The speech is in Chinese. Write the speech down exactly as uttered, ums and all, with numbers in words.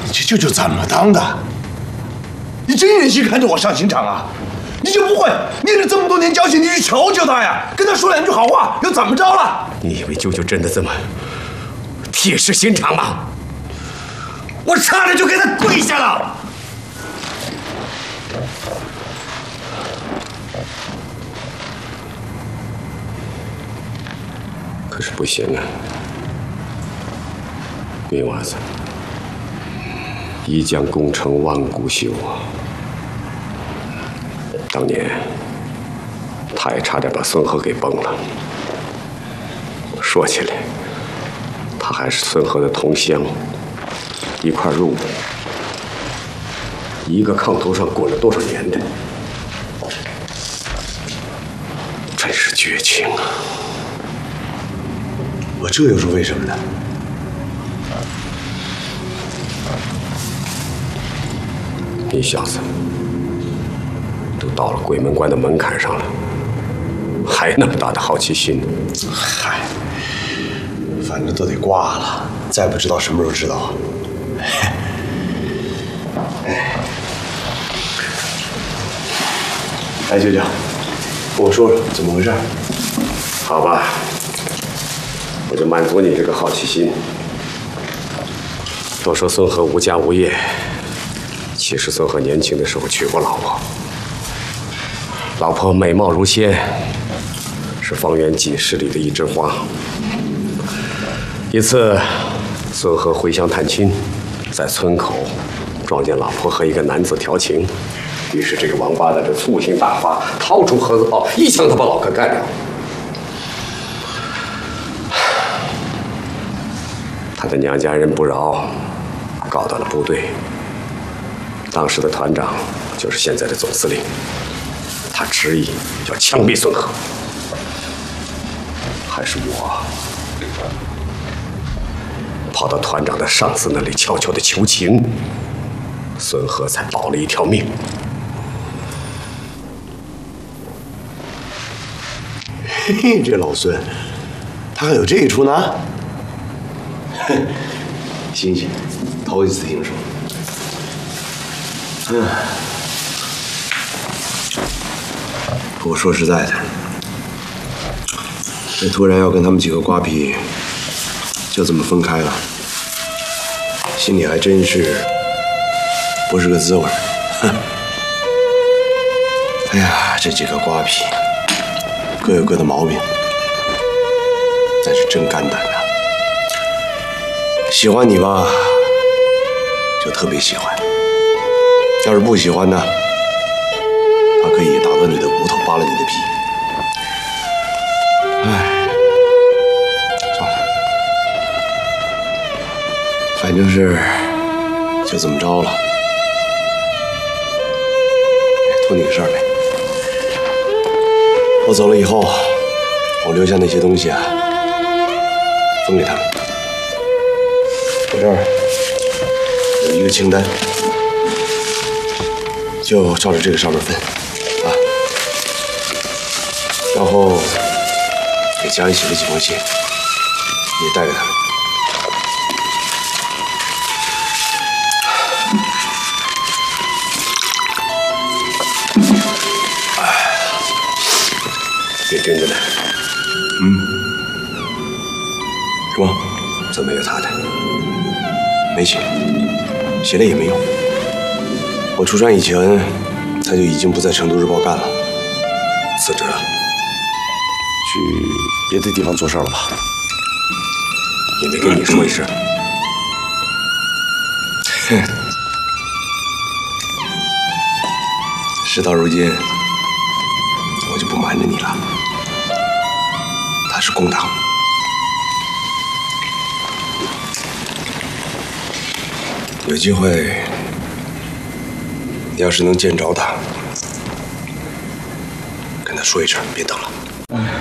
你这舅舅怎么当的？你真忍心看着我上刑场啊？你就不会念了这么多年交情，你去求求他呀，跟他说两句好话，又怎么着了？ 你以为舅舅真的这么铁石心肠吗？我差点就给他跪下了。可是不行啊，云娃子，一将功成万骨休啊！当年他也差点把孙和给崩了。说起来，他还是孙和的同乡，一块入的，一个炕头上滚了多少年的，真是绝情啊！ 我这又是为什么呢？ 你小子都到了鬼门关的门槛上了，还那么大的好奇心呢？ 嗨，反正都得挂了，再不知道什么时候知道。哎，哎，舅舅，跟我说说怎么回事？ 好吧，我就满足你这个好奇心。都说孙和无家无业，其实孙和年轻的时候娶过老婆，老婆美貌如仙，是方圆几十里的一枝花。一次，孙和回乡探亲，在村口撞见老婆和一个男子调情，于是这个王八蛋就粗心大发，掏出盒子炮，一枪他把老哥干掉。他的娘家人不饶，告到了部队。当时的团长就是现在的总司令，他执意要枪毙孙和。还是我跑到团长的上司那里悄悄的求情，孙和才保了一条命。 嘿嘿，这老孙，他还有这一出呢。新鲜，头一次听说。嗯，不过说实在的，这突然要跟他们几个瓜皮就这么分开了，心里还真是不是个滋味。哼，哎呀，这几个瓜皮各有各的毛病，但是真肝胆呐。喜欢你吧，就特别喜欢；要是不喜欢呢，他可以打断你的骨头，扒了你的皮。哎，算了，反正是就这么着了。托你个事儿呗，我走了以后，我留下那些东西啊，分给他们。我这儿有一个清单，就照着这个上面分啊。然后给家里写了几封信，你也带给他们。 叶君的呢？ 嗯，是吗？ 怎么没有他的？ 没写，写了也没用。我出山以前，他就已经不在《成都日报》干了， 辞职了， 去别的地方做事了吧？ 也没跟你说一声。 事到如今，我就不瞒着你了，他是共党。有机会，要是能见着他，跟他说一声，别等了。